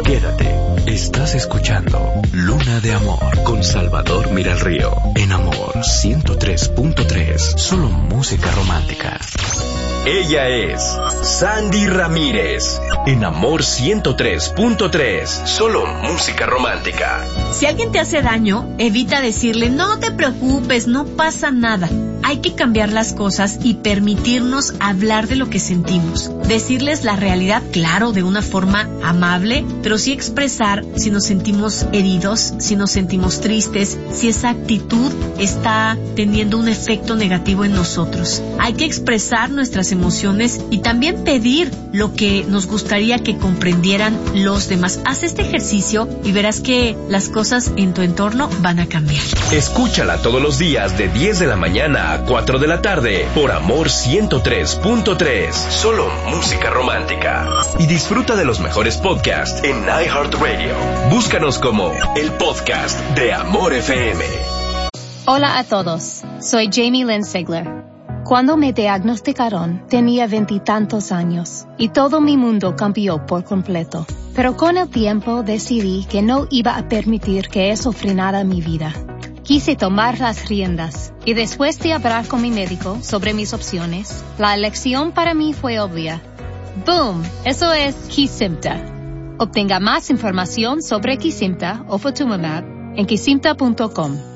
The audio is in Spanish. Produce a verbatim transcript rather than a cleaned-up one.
Quédate. Estás escuchando Luna de Amor con Salvador Miralrío. En Amor ciento tres punto tres. Solo música romántica. Ella es Sandy Ramírez. En Amor ciento tres punto tres. Solo música romántica. Si alguien te hace daño, evita decirle, no te preocupes, no pasa nada. Hay que cambiar las cosas y permitirnos hablar de lo que sentimos. Decirles la realidad, claro, de una forma amable, pero sí expresar si nos sentimos heridos, si nos sentimos tristes, si esa actitud está teniendo un efecto negativo en nosotros. Hay que expresar nuestras emociones y también pedir lo que nos gustaría que comprendieran los demás. Haz este ejercicio y verás que las cosas en tu entorno van a cambiar. Escúchala todos los días de diez de la mañana a cuatro de la tarde por Amor ciento tres punto tres. Solo música romántica. Y disfruta de los mejores podcasts en iHeartRadio. Búscanos como el podcast de Amor F M. Hola a todos, soy Jamie Lynn Sigler. Cuando me diagnosticaron, tenía veintitantos años y todo mi mundo cambió por completo. Pero con el tiempo decidí que no iba a permitir que eso frenara mi vida. Quise tomar las riendas y después de hablar con mi médico sobre mis opciones, la elección para mí fue obvia. ¡Boom! Eso es Kesimpta. Obtenga más información sobre Kesimpta o Ofatumumab en kesimpta punto com.